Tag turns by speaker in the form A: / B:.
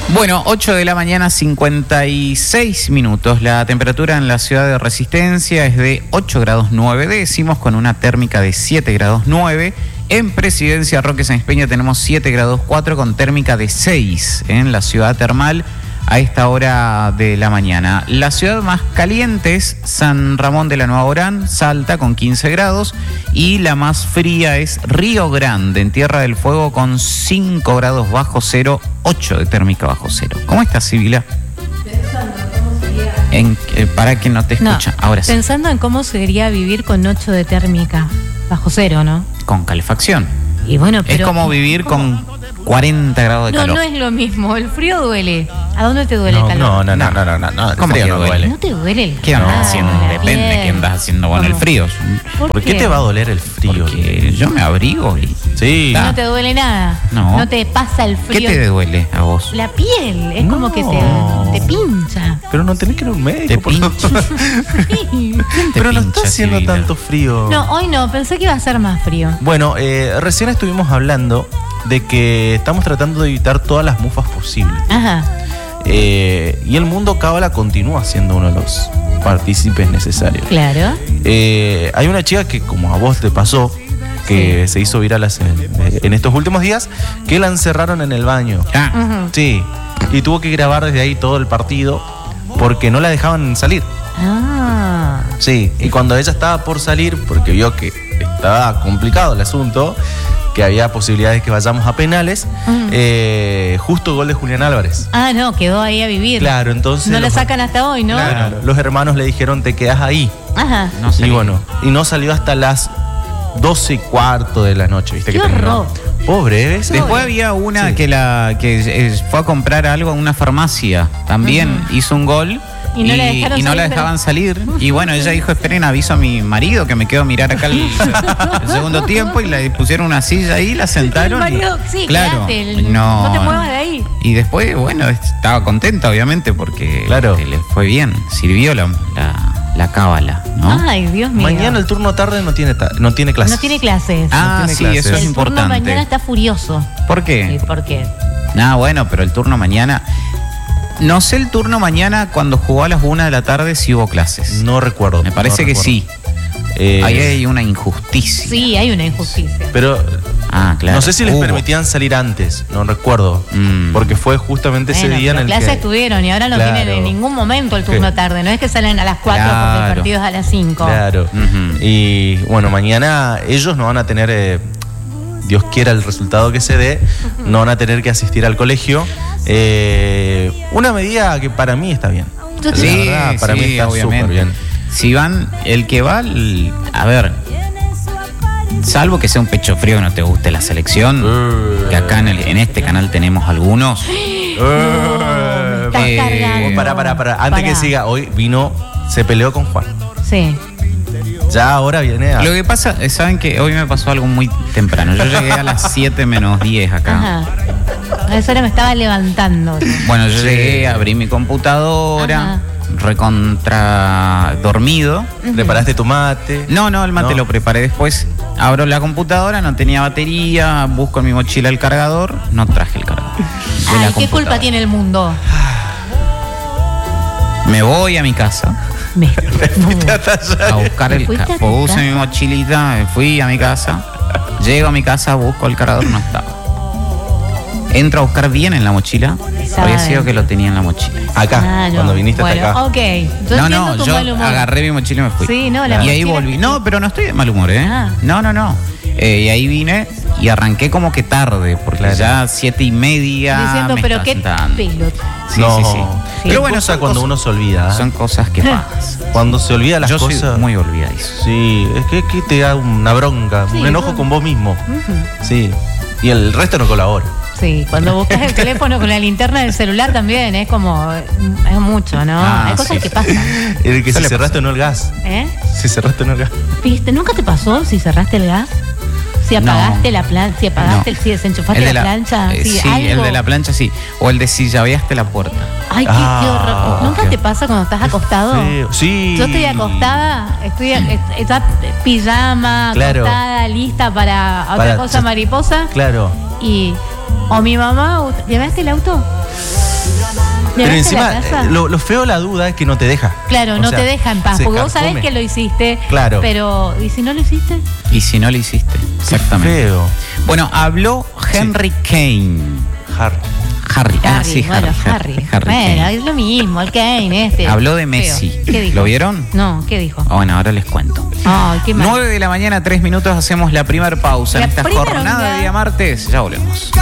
A: Bueno, 8 de la mañana, 56 minutos. La temperatura en la ciudad de Resistencia es de 8 grados 9 décimos, con una térmica de 7 grados 9. En Presidencia Roque Sáenz Peña tenemos 7 grados 4 con térmica de 6 en la ciudad termal a esta hora de la mañana. La ciudad más caliente es San Ramón de la Nueva Orán, Salta, con 15 grados. Y la más fría es Río Grande, en Tierra del Fuego, con 5 grados bajo cero, 8 de térmica bajo cero. ¿Cómo estás, Sibila? Para que no te escucha. Ahora sí.
B: Pensando en cómo sería vivir con 8 de térmica bajo cero, ¿no?
A: Con calefacción.
B: Y bueno, pero
A: es como vivir con 40 grados de calor.
B: No es lo mismo. El frío duele. ¿A dónde te duele el calor?
A: No.
C: ¿Cómo
A: que
C: no duele?
B: ¿No te duele el calor?
A: ¿Qué andas haciendo? Depende de qué andas haciendo con el frío.
C: ¿Por qué te va a doler el frío?
A: Porque yo me abrigo y...
C: Sí.
B: No te duele nada.
A: No.
B: No te pasa el frío.
A: ¿Qué te duele a vos?
B: La piel. Es como que te pincha.
C: Pero no tenés que ir a un médico.
A: ¿Te pincha?
C: Pero no está haciendo
A: Sibila?
C: tanto frío.
B: No, hoy no. Pensé que iba a ser más frío.
C: Bueno, recién estuvimos hablando de que estamos tratando de evitar todas las mufas posibles.
B: Ajá.
C: Y el Mundo Cábala continúa siendo uno de los partícipes necesarios.
B: Claro.
C: Hay una chica que, como a vos te pasó, que se hizo viral en estos últimos días, que la encerraron en el baño.
B: Ujú.
C: Sí. Y tuvo que grabar desde ahí todo el partido porque no la dejaban salir.
B: Ah.
C: Sí. Y cuando ella estaba por salir, porque vio que estaba complicado el asunto, que había posibilidades de que vayamos a penales, justo gol de Julián Álvarez.
B: Ah, no, quedó ahí a vivir.
C: Claro, entonces...
B: No la sacan hasta hoy, ¿no?
C: Claro, los hermanos le dijeron, te quedás ahí.
B: Ajá.
A: No sé.
C: Y bueno, y no salió hasta las 12:15 de la noche, ¿viste?
B: ¡Qué
C: que terminó.
B: horror!
C: Pobre, ¿ves?
A: Después había una
C: Sí.
A: que fue a comprar algo a una farmacia. También hizo un gol.
B: Y no la dejaron
A: y no la
B: salir,
A: dejaban salir. Y bueno, ella dijo, esperen, aviso a mi marido que me quedo a mirar acá el segundo tiempo. Y le pusieron una silla ahí, la sentaron.
B: El marido, sí,
A: claro,
B: quédate,
A: no
B: te muevas de ahí.
A: Y después, bueno, estaba contenta, obviamente, porque
C: Claro.
A: le fue bien. Sirvió la cábala, ¿no?
B: Ay, Dios mío.
C: Mañana el turno tarde no tiene clases.
B: No tiene clases.
A: Ah,
C: tiene
A: sí,
C: clases.
A: eso es
B: el
A: importante.
B: turno mañana está furioso.
A: ¿Por qué?
B: Sí, ¿por qué?
A: Bueno, pero el turno mañana... No sé el turno mañana cuando jugó a las 1 de la tarde si hubo clases.
C: No recuerdo.
A: Me parece
C: no
A: que
C: recuerdo.
A: sí. Ahí hay una injusticia.
B: Sí, hay una injusticia.
C: Pero
A: Claro.
C: no sé si les
A: Hubo.
C: permitían salir antes, no recuerdo. Porque fue justamente ese día en
B: las
C: el
B: clases
C: que...
B: tuvieron y ahora no
C: Claro.
B: tienen en ningún momento el turno
C: Sí.
B: tarde. No es que salen a las 4 porque
A: Claro.
B: el partido es a las 5.
C: Claro.
A: Ujú.
C: Y bueno, mañana ellos no van a tener, Dios quiera el resultado que se dé, no van a tener que asistir al colegio. Una medida que para mí está bien.
B: Yo
C: La
A: Sí,
C: verdad, para mí está
A: obviamente.
C: súper bien.
A: Si van, el que va, a ver, salvo que sea un pecho frío que no te guste la selección, que acá en este canal tenemos algunos.
B: Estás cargando.
C: Para. Antes que siga, hoy se peleó con Juan.
B: Sí.
C: Ya ahora viene a...
A: Lo que pasa, saben que hoy me pasó algo muy temprano. Yo llegué a las 7 menos 10 acá.
B: Ajá. A esa hora me estaba levantando.
A: Bueno, yo llegué, abrí mi computadora,
B: Ajá.
A: recontra dormido.
C: ¿Preparaste tu mate?
A: No, el mate
C: No.
A: lo preparé después. Abro la computadora, no tenía batería, busco en mi mochila el cargador, no traje el cargador. de la
B: Ay, ¿qué
A: computadora.
B: culpa tiene el mundo?
A: Me voy a mi casa a buscar el
B: ¿Fuiste a tu
A: puse
B: casa?
A: mi mochilita, me fui a mi casa, llego a mi casa, busco el cargador, no estaba. Entro a buscar bien en la mochila,
B: Estaba
A: había sido
B: dentro.
A: que lo tenía en la mochila.
C: Acá,
B: No.
C: cuando viniste
B: Bueno,
C: hasta acá.
B: ok. Yo entiendo tu
A: yo
B: mal humor.
A: agarré mi mochila y me fui.
B: Sí, no, la
A: y ahí
B: mochila-
A: volví. No, pero no estoy de mal humor, ¿eh?
B: Ah.
A: No. Y ahí vine y arranqué como que tarde, porque
C: Claro.
A: ya 7:30.
B: Diciendo,
A: me
B: pero
A: estaba
B: qué
A: sentando.
B: pelota.
A: Sí,
C: No.
A: sí.
C: Pero bueno, cuando
A: cosas-
C: uno se olvida.
A: Son cosas que pasan.
C: Cuando se olvida las
A: Yo
C: cosas.
A: soy muy olvidadizo.
C: Sí, es que te da una bronca,
B: Sí,
C: un enojo
B: no.
C: con vos mismo.
B: Ujú.
C: Sí. Y el resto no colabora.
B: Sí, cuando buscas el teléfono con la linterna del celular también es como, es mucho, ¿no? Hay cosas
A: sí.
B: que pasan.
C: El que
A: Eso
C: si
A: le
C: cerraste o no el gas.
B: ¿Eh?
C: Si cerraste o no el gas.
B: ¿Viste? ¿Nunca te pasó si cerraste el gas? Si apagaste la plancha, si apagaste, si desenchufaste
A: El de
B: la plancha,
A: sí,
B: algo.
A: el de la plancha sí. O el de si llaveaste la puerta.
B: Ay, qué horror. ¿Nunca te pasa cuando estás acostado?
C: Sí.
B: Yo estoy acostada, está pijama,
C: Claro.
B: acostada, lista para otra
C: Para-
B: cosa mariposa.
C: Claro.
B: Y, o mi mamá, ¿llevaste el auto?
C: Pero
B: ¿Llegaste a la
C: encima,
B: casa?
C: lo feo de la duda es que no te deja.
B: Claro,
C: O
B: no
C: sea,
B: te deja en paz,
C: se
B: porque vos sabés
C: carcome.
B: que lo hiciste.
C: Claro.
B: Pero, ¿y si no lo hiciste?
A: Y si no lo hiciste,
C: Qué
A: exactamente.
C: feo.
A: Bueno, habló Henry Kane.
C: Harry.
A: Sí,
B: bueno,
A: Harry
B: Bueno,
A: Kane.
B: es lo mismo, el Kane este.
A: Habló de
B: Feo.
A: Messi.
B: ¿Qué dijo?
A: ¿Lo vieron?
B: No, ¿qué dijo?
A: Bueno, ahora les cuento.
B: Ay, qué mal.
A: 9 de la mañana, 3 minutos, hacemos la primera pausa
B: La
A: en esta
B: primera
A: jornada
B: onda.
A: de día martes. Ya volvemos.